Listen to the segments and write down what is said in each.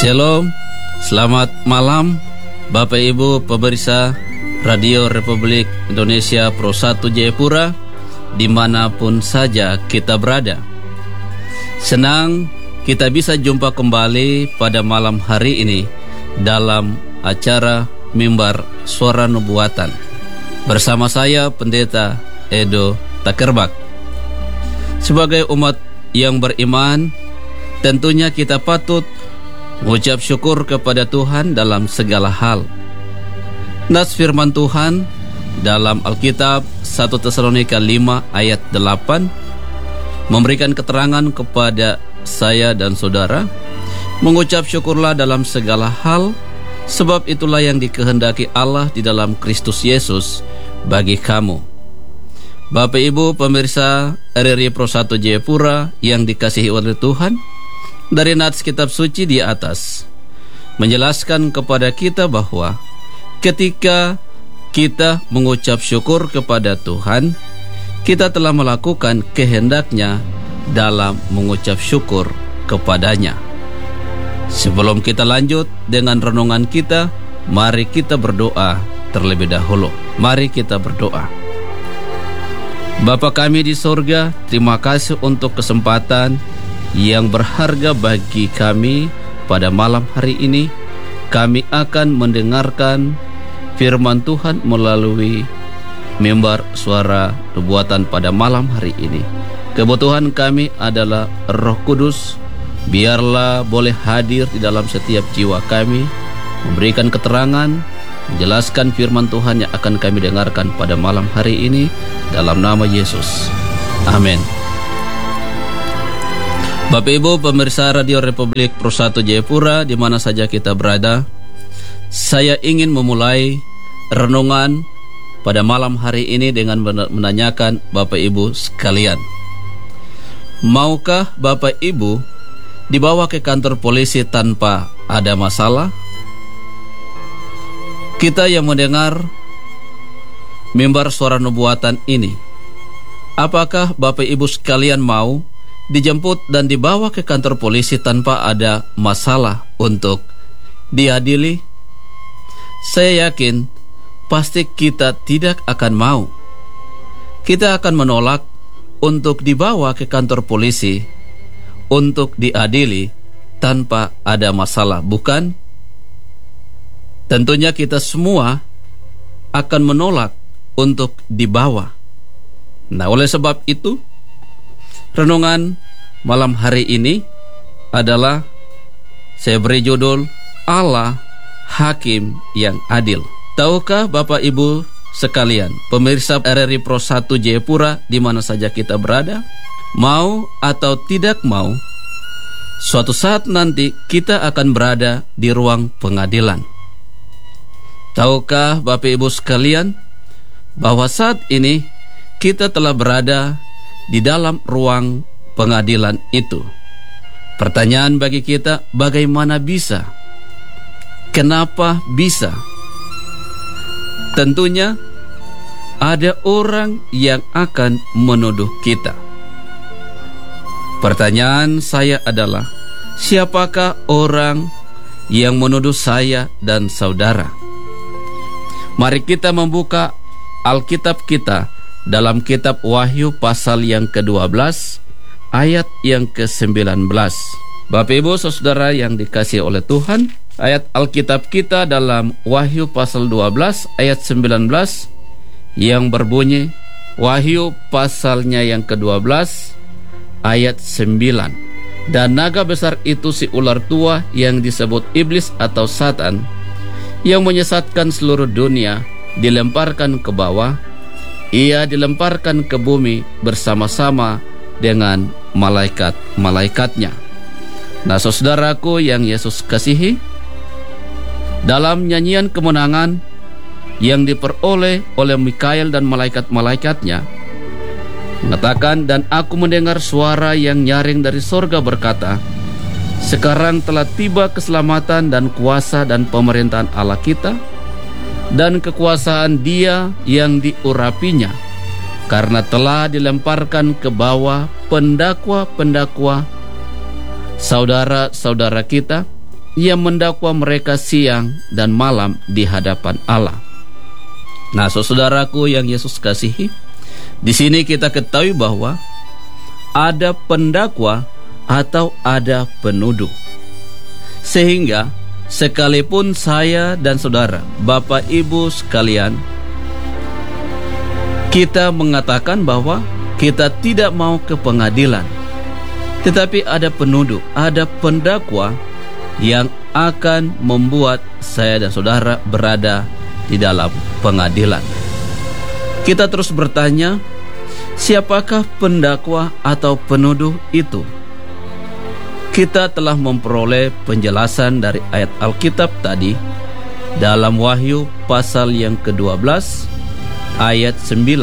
Shalom, selamat malam Bapak Ibu pemirsa Radio Republik Indonesia Pro 1 Jayapura, dimanapun saja kita berada. Senang kita bisa jumpa kembali pada malam hari ini dalam acara Mimbar Suara Nubuatan bersama saya Pendeta Edo Takerbak. Sebagai umat yang beriman, tentunya kita patut mengucap syukur kepada Tuhan dalam segala hal. Nas firman Tuhan dalam Alkitab 1 Tesalonika 5 ayat 8 memberikan keterangan kepada saya dan saudara, mengucap syukurlah dalam segala hal, sebab itulah yang dikehendaki Allah di dalam Kristus Yesus bagi kamu. Bapak Ibu pemirsa RRI Pro 1 Jayapura yang dikasihi oleh Tuhan, dari nats kitab suci di atas menjelaskan kepada kita bahwa ketika kita mengucap syukur kepada Tuhan, kita telah melakukan kehendaknya dalam mengucap syukur kepadanya. Sebelum kita lanjut dengan renungan kita, mari kita berdoa terlebih dahulu. Mari kita berdoa. Bapa kami di sorga, terima kasih untuk kesempatan yang berharga bagi kami pada malam hari ini. Kami akan mendengarkan firman Tuhan melalui mimbar suara nubuatan pada malam hari ini. Kebutuhan kami adalah Roh Kudus. Biarlah boleh hadir di dalam setiap jiwa kami, memberikan keterangan, menjelaskan firman Tuhan yang akan kami dengarkan pada malam hari ini, dalam nama Yesus. Amin. Bapak Ibu pemirsa Radio Republik Pro 1 Jayapura, di mana saja kita berada, saya ingin memulai renungan pada malam hari ini dengan menanyakan Bapak Ibu sekalian, maukah Bapak Ibu dibawa ke kantor polisi tanpa ada masalah? Kita yang mendengar mimbar suara nubuatan ini, apakah Bapak Ibu sekalian mau dijemput dan dibawa ke kantor polisi tanpa ada masalah untuk diadili? Saya yakin pasti kita tidak akan mau. Kita akan menolak untuk dibawa ke kantor polisi untuk diadili tanpa ada masalah, bukan? Tentunya kita semua akan menolak untuk dibawa. Nah, oleh sebab itu, renungan malam hari ini adalah saya beri judul Allah Hakim yang Adil. Tahukah Bapak Ibu sekalian, pemirsa RRI Pro 1 Jayapura di mana saja kita berada, mau atau tidak mau, suatu saat nanti kita akan berada di ruang pengadilan. Tahukah Bapak Ibu sekalian bahwa saat ini kita telah berada di dalam ruang pengadilan itu? Pertanyaan bagi kita, bagaimana bisa? Kenapa bisa? Tentunya ada orang yang akan menuduh kita. Pertanyaan saya adalah, siapakah orang yang menuduh saya dan saudara? Mari kita membuka Alkitab kita dalam kitab Wahyu pasal yang ke-12 ayat yang ke-19. Bapak Ibu saudara yang dikasihi oleh Tuhan, ayat Alkitab kita dalam Wahyu pasal 12 ayat 19 yang berbunyi, Wahyu pasalnya yang ke-12 ayat 9. Dan naga besar itu si ular tua yang disebut iblis atau Satan, yang menyesatkan seluruh dunia, dilemparkan ke bawah. Ia dilemparkan ke bumi bersama-sama dengan malaikat-malaikatnya. Nah, saudaraku yang Yesus kasihi, dalam nyanyian kemenangan yang diperoleh oleh Mikael dan malaikat-malaikatnya, mengatakan, dan aku mendengar suara yang nyaring dari sorga berkata, sekarang telah tiba keselamatan dan kuasa dan pemerintahan Allah kita, dan kekuasaan Dia yang diurapinya, karena telah dilemparkan ke bawah pendakwa-pendakwa saudara-saudara kita yang mendakwa mereka siang dan malam di hadapan Allah. Nah, saudaraku yang Yesus kasihi, di sini kita ketahui bahwa ada pendakwa atau ada penuduh. Sehingga sekalipun saya dan saudara, Bapak Ibu sekalian, kita mengatakan bahwa kita tidak mau ke pengadilan, tetapi ada penuduh, ada pendakwa yang akan membuat saya dan saudara berada di dalam pengadilan. Kita terus bertanya, siapakah pendakwa atau penuduh itu? Kita telah memperoleh penjelasan dari ayat Alkitab tadi dalam Wahyu pasal yang ke-12 ayat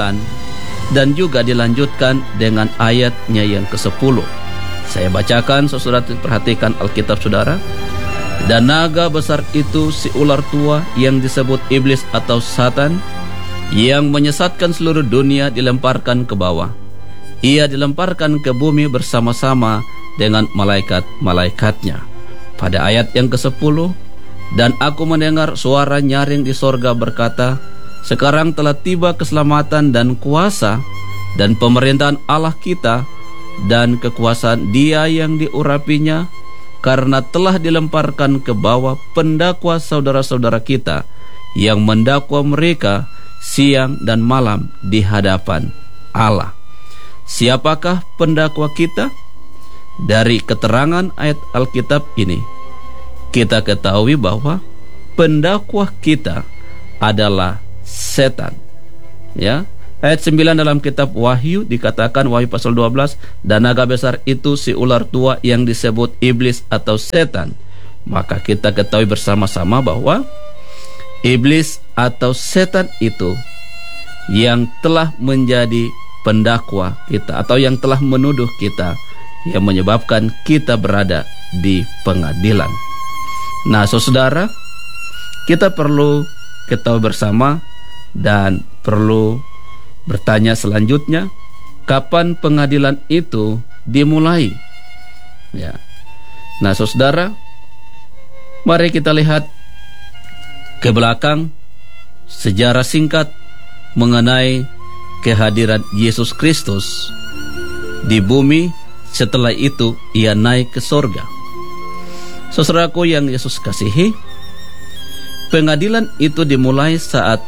9 dan juga dilanjutkan dengan ayatnya yang ke-10. Saya bacakan, saudara perhatikan Alkitab saudara. Dan naga besar itu, si ular tua yang disebut iblis atau Satan, yang menyesatkan seluruh dunia, dilemparkan ke bawah. Ia dilemparkan ke bumi bersama-sama dengan malaikat-malaikatnya. Pada ayat yang ke-10, dan aku mendengar suara nyaring di sorga berkata, sekarang telah tiba keselamatan dan kuasa dan pemerintahan Allah kita dan kekuasaan Dia yang diurapinya, karena telah dilemparkan ke bawah pendakwa saudara-saudara kita yang mendakwa mereka siang dan malam di hadapan Allah. Siapakah pendakwa kita? Dari keterangan ayat Alkitab ini, kita ketahui bahwa pendakwa kita adalah setan. Ya, ayat 9 dalam kitab Wahyu dikatakan, Wahyu pasal 12, dan naga besar itu si ular tua yang disebut iblis atau setan. Maka kita ketahui bersama-sama bahwa iblis atau setan itu yang telah menjadi pendakwa kita atau yang telah menuduh kita, yang menyebabkan kita berada di pengadilan. Nah, saudara, kita perlu ketahui bersama dan perlu bertanya selanjutnya, kapan pengadilan itu dimulai? Ya. Nah, saudara, mari kita lihat ke belakang sejarah singkat mengenai kehadiran Yesus Kristus di bumi. Setelah itu ia naik ke sorga. Saudaraku yang Yesus kasihi, pengadilan itu dimulai saat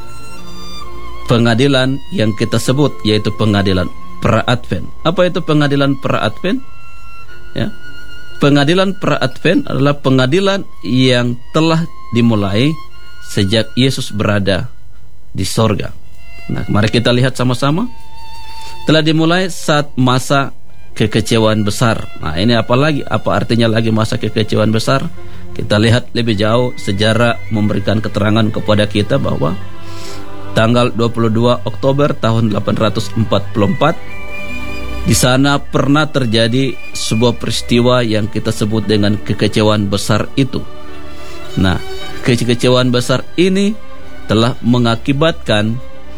pengadilan yang kita sebut yaitu pengadilan pra-Advent. Apa itu pengadilan pra-Advent? Ya. Pengadilan pra-Advent adalah pengadilan yang telah dimulai sejak Yesus berada di sorga. Nah, mari kita lihat sama-sama. Telah dimulai saat masa kekecewaan besar. Nah, ini apa artinya lagi masa kekecewaan besar? Kita lihat lebih jauh, sejarah memberikan keterangan kepada kita bahwa tanggal 22 Oktober tahun 844 di sana pernah terjadi sebuah peristiwa yang kita sebut dengan kekecewaan besar itu. Nah, kekecewaan besar ini telah mengakibatkan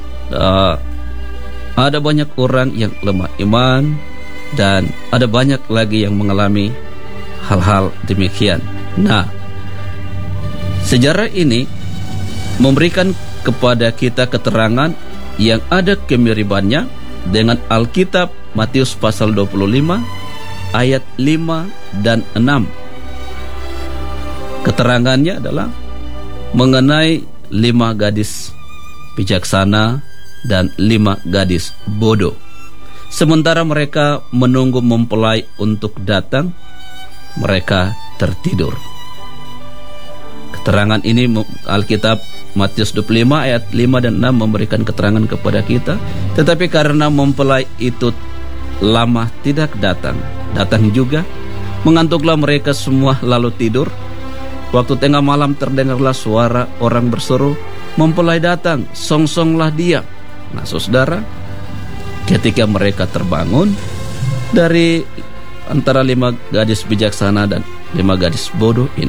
ada banyak orang yang lemah iman, dan ada banyak lagi yang mengalami hal-hal demikian. Nah, sejarah ini memberikan kepada kita keterangan yang ada kemiripannya dengan Alkitab Matius pasal 25 ayat 5 dan 6. Keterangannya adalah mengenai 5 gadis bijaksana dan 5 gadis bodoh. Sementara mereka menunggu mempelai untuk datang, mereka tertidur. Keterangan ini Alkitab Matius 25 ayat 5 dan 6 memberikan keterangan kepada kita. Tetapi karena mempelai itu lama tidak datang juga, mengantuklah mereka semua lalu tidur. Waktu tengah malam terdengarlah suara orang berseru, mempelai datang, songsonglah dia. Nah, saudara, ketika mereka terbangun dari antara 5 gadis bijaksana dan 5 gadis bodoh ini,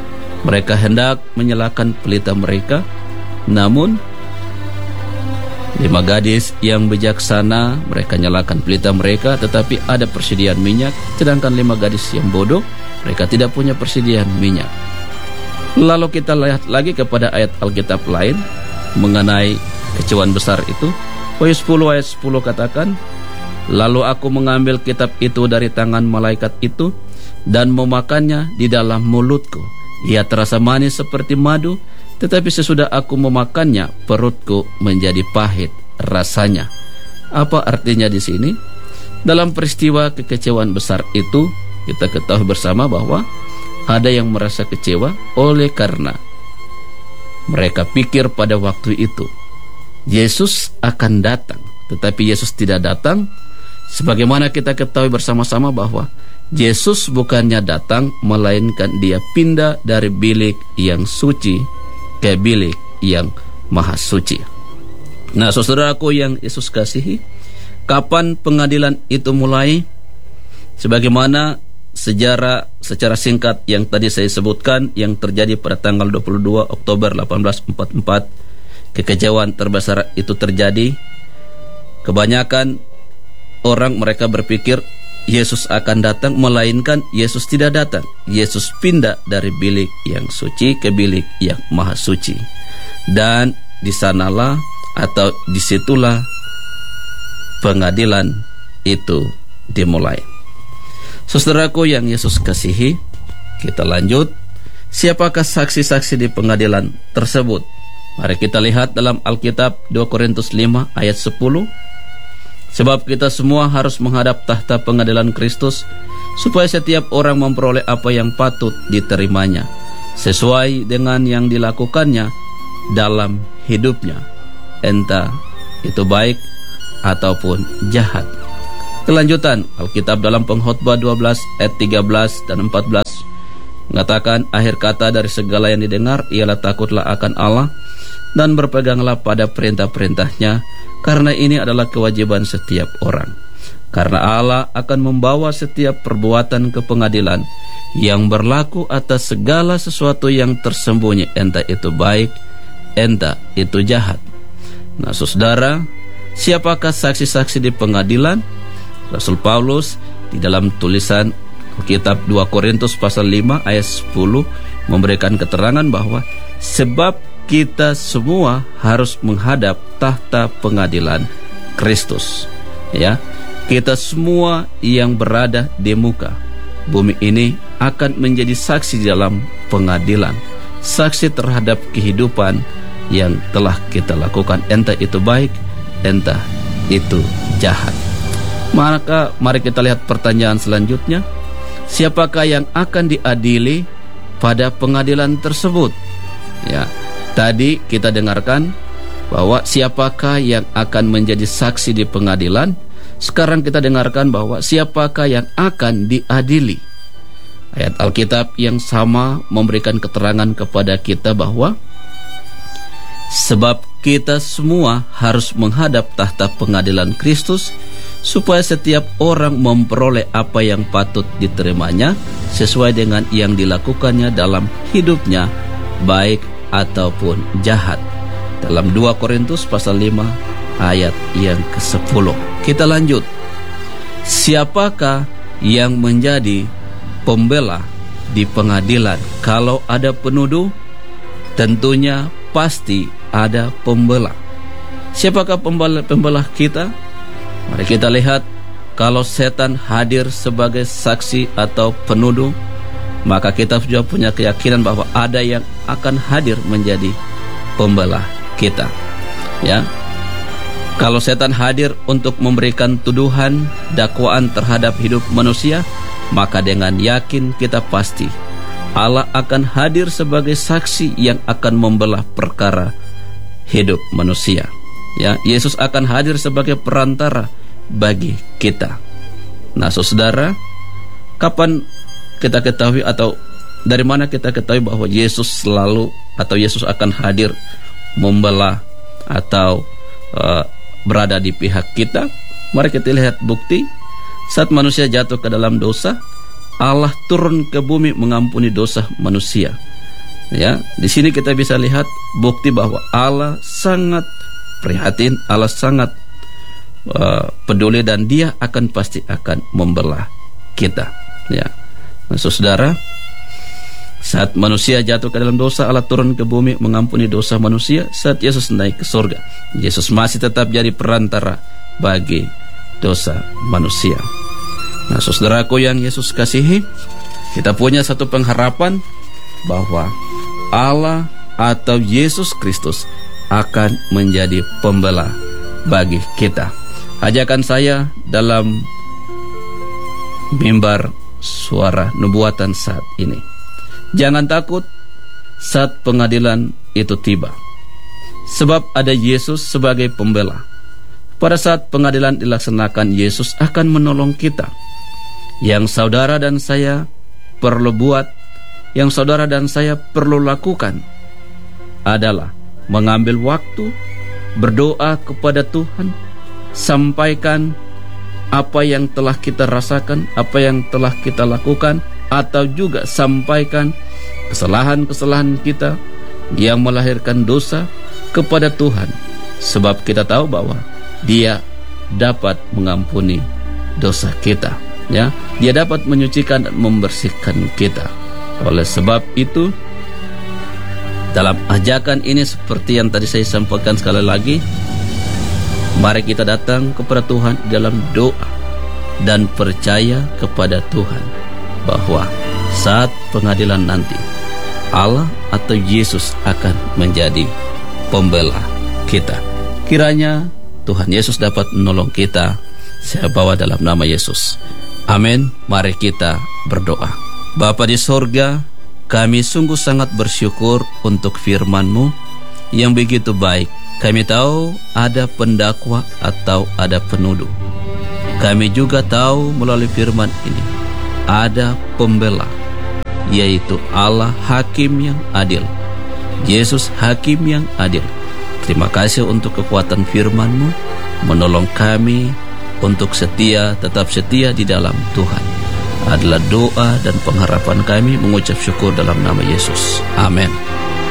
mereka hendak menyalakan pelita mereka, namun 5 gadis yang bijaksana, mereka nyalakan pelita mereka, tetapi ada persediaan minyak. Sedangkan 5 gadis yang bodoh, mereka tidak punya persediaan minyak. Lalu kita lihat lagi kepada ayat Alkitab lain mengenai kekecewaan besar itu. Wahyu 10 ayat 10 katakan, lalu aku mengambil kitab itu dari tangan malaikat itu dan memakannya di dalam mulutku. Ia terasa manis seperti madu, tetapi sesudah aku memakannya, perutku menjadi pahit rasanya. Apa artinya di sini? Dalam peristiwa kekecewaan besar itu, kita ketahui bersama bahwa ada yang merasa kecewa oleh karena mereka pikir pada waktu itu Yesus akan datang, tetapi Yesus tidak datang. Sebagaimana kita ketahui bersama-sama bahwa Yesus bukannya datang, melainkan dia pindah dari bilik yang suci ke bilik yang maha suci. Nah, saudaraku yang Yesus kasihi, kapan pengadilan itu mulai? Sebagaimana sejarah secara singkat yang tadi saya sebutkan, yang terjadi pada tanggal 22 Oktober 1844, kekecewaan terbesar itu terjadi. Kebanyakan orang mereka berpikir Yesus akan datang, melainkan Yesus tidak datang. Yesus pindah dari bilik yang suci ke bilik yang maha suci. Dan di sanalah atau disitulah pengadilan itu dimulai. Saudaraku yang Yesus kasihi, kita lanjut. Siapakah saksi-saksi di pengadilan tersebut? Mari kita lihat dalam Alkitab 2 Korintus 5 ayat 10. Sebab kita semua harus menghadap tahta pengadilan Kristus, supaya setiap orang memperoleh apa yang patut diterimanya, sesuai dengan yang dilakukannya dalam hidupnya, entah itu baik ataupun jahat. Kelanjutan Alkitab dalam Pengkhotbah 12 ayat 13 dan 14 mengatakan, akhir kata dari segala yang didengar ialah takutlah akan Allah dan berpeganglah pada perintah-perintahnya, karena ini adalah kewajiban setiap orang. Karena Allah akan membawa setiap perbuatan ke pengadilan yang berlaku atas segala sesuatu yang tersembunyi, entah itu baik, entah itu jahat. Nah, saudara, siapakah saksi-saksi di pengadilan? Rasul Paulus di dalam tulisan Kitab 2 Korintus pasal 5 ayat 10 memberikan keterangan bahwa sebab kita semua harus menghadap tahta pengadilan Kristus. Ya, kita semua yang berada di muka bumi ini akan menjadi saksi dalam pengadilan, saksi terhadap kehidupan yang telah kita lakukan, entah itu baik, entah itu jahat. Maka mari kita lihat pertanyaan selanjutnya. Siapakah yang akan diadili pada pengadilan tersebut? Ya, tadi kita dengarkan bahwa siapakah yang akan menjadi saksi di pengadilan. Sekarang kita dengarkan bahwa siapakah yang akan diadili. Ayat Alkitab yang sama memberikan keterangan kepada kita bahwa sebab kita semua harus menghadap tahta pengadilan Kristus, supaya setiap orang memperoleh apa yang patut diterimanya sesuai dengan yang dilakukannya dalam hidupnya, baik ataupun jahat. Dalam 2 Korintus pasal 5 ayat yang ke-10. Kita lanjut. Siapakah yang menjadi pembela di pengadilan? Kalau ada penuduh, tentunya pasti ada pembela. Siapakah pembela kita? Mari kita lihat, kalau setan hadir sebagai saksi atau penuduh, maka kita sudah punya keyakinan bahwa ada yang akan hadir menjadi pembela kita. Ya, kalau setan hadir untuk memberikan tuduhan, dakwaan terhadap hidup manusia, maka dengan yakin kita pasti Allah akan hadir sebagai saksi yang akan membelah perkara hidup manusia. Ya, Yesus akan hadir sebagai perantara bagi kita. Nah, saudara, kapan kita ketahui atau dari mana kita ketahui bahwa Yesus selalu atau Yesus akan hadir membelah atau berada di pihak kita? Mari kita lihat bukti. Saat manusia jatuh ke dalam dosa, Allah turun ke bumi mengampuni dosa manusia. Ya, di sini kita bisa lihat bukti bahwa Allah sangat prihatin, Allah sangat peduli, dan Dia pasti akan membela kita. Ya, nah, saudara, saat manusia jatuh ke dalam dosa, Allah turun ke bumi mengampuni dosa manusia. Saat Yesus naik ke surga, Yesus masih tetap jadi perantara bagi dosa manusia. Nah, saudaraku yang Yesus kasihi, kita punya satu pengharapan bahwa Allah atau Yesus Kristus akan menjadi pembela bagi kita. Ajakan saya dalam mimbar suara nubuatan saat ini, jangan takut saat pengadilan itu tiba, sebab ada Yesus sebagai pembela. Pada saat pengadilan dilaksanakan, Yesus akan menolong kita. Yang saudara dan saya perlu buat, yang saudara dan saya perlu lakukan adalah mengambil waktu, berdoa kepada Tuhan, sampaikan apa yang telah kita rasakan, apa yang telah kita lakukan, atau juga sampaikan kesalahan-kesalahan kita yang melahirkan dosa kepada Tuhan, sebab kita tahu bahwa Dia dapat mengampuni dosa kita, ya. Dia dapat menyucikan dan membersihkan kita. Oleh sebab itu, dalam ajakan ini seperti yang tadi saya sampaikan sekali lagi, mari kita datang kepada Tuhan dalam doa dan percaya kepada Tuhan bahwa saat pengadilan nanti, Allah atau Yesus akan menjadi pembela kita. Kiranya Tuhan Yesus dapat menolong kita. Saya bawa dalam nama Yesus. Amin. Mari kita berdoa. Bapa di sorga, kami sungguh sangat bersyukur untuk firman-Mu yang begitu baik. Kami tahu ada pendakwa atau ada penuduh. Kami juga tahu melalui firman ini ada pembela, yaitu Allah Hakim yang adil, Yesus Hakim yang adil. Terima kasih untuk kekuatan firman-Mu, menolong kami untuk setia, tetap setia di dalam Tuhan. Adalah doa dan pengharapan kami, mengucap syukur dalam nama Yesus. Amin.